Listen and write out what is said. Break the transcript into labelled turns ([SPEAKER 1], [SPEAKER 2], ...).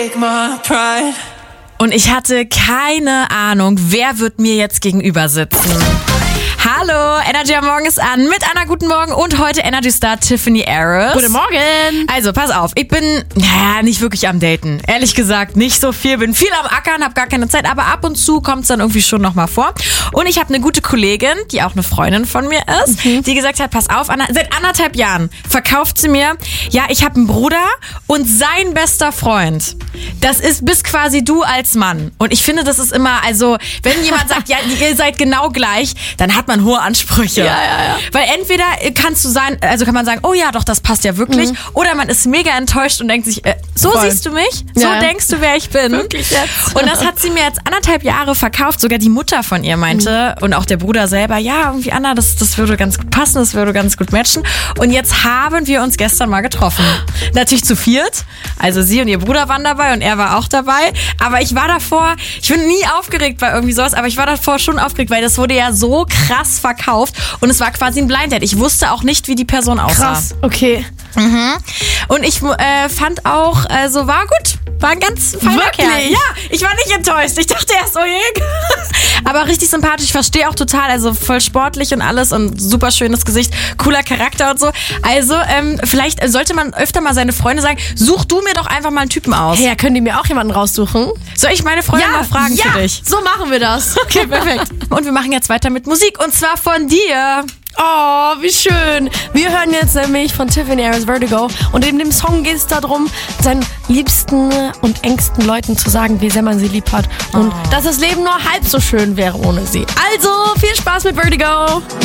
[SPEAKER 1] take my pride.
[SPEAKER 2] Und ich hatte keine Ahnung, wer wird mir jetzt gegenüber sitzen. Hallo, Energy am Morgen ist an mit Anna, guten Morgen und heute Energy Star Tiffany Harris.
[SPEAKER 3] Guten Morgen.
[SPEAKER 2] Also, pass auf, ich bin, nicht wirklich am Daten. Ehrlich gesagt, nicht so viel. Bin viel am Ackern, hab gar keine Zeit, aber ab und zu kommt es dann irgendwie schon nochmal vor. Und ich habe eine gute Kollegin, die auch eine Freundin von mir ist, die gesagt hat, pass auf, Anna, seit 1,5 Jahren verkauft sie mir, ja, ich habe einen Bruder und sein bester Freund. Das bist quasi du als Mann. Und ich finde, das ist immer, also, wenn jemand sagt, ja, ihr seid genau gleich, dann hat man hohe Ansprüche.
[SPEAKER 3] Ja.
[SPEAKER 2] Weil entweder kann man sagen, oh ja, doch, das passt ja wirklich. Oder man ist mega enttäuscht und denkt sich, so
[SPEAKER 3] Voll.
[SPEAKER 2] siehst du mich? So denkst du, wer ich bin?
[SPEAKER 3] Wirklich jetzt?
[SPEAKER 2] Und das hat sie mir jetzt 1,5 Jahre verkauft. Sogar die Mutter von ihr meinte und auch der Bruder selber, ja, irgendwie Anna, das würde ganz gut passen, das würde ganz gut matchen. Und jetzt haben wir uns gestern mal getroffen. Natürlich zu viert. Also sie und ihr Bruder waren dabei und er war auch dabei. Aber ich war davor, ich bin nie aufgeregt bei irgendwie sowas, aber ich war davor schon aufgeregt, weil das wurde ja so krass verkauft und es war quasi ein Blind Date. Ich wusste auch nicht, wie die Person aussah.
[SPEAKER 3] Krass, okay.
[SPEAKER 2] Und ich fand auch, war gut. War ein ganz feiner
[SPEAKER 3] Wirklich?
[SPEAKER 2] Kerl. Ja, ich war nicht enttäuscht. Ich dachte erst, oh je. Aber richtig sympathisch, ich verstehe auch total. Also voll sportlich und alles und super schönes Gesicht, cooler Charakter und so. Also vielleicht sollte man öfter mal seine Freunde sagen, such du mir doch einfach mal einen Typen aus.
[SPEAKER 3] Hey, ja, können die mir auch jemanden raussuchen?
[SPEAKER 2] Soll ich meine Freunde mal fragen für dich?
[SPEAKER 3] So machen wir das.
[SPEAKER 2] Okay, perfekt. Und wir machen jetzt weiter mit Musik und zwar von dir.
[SPEAKER 3] Oh, wie schön. Wir hören jetzt nämlich von Tiffany Harris Vertigo und in dem Song geht es darum, seinen liebsten und engsten Leuten zu sagen, wie sehr man sie lieb hat und dass das Leben nur halb so schön wäre ohne sie. Also, viel Spaß mit Vertigo.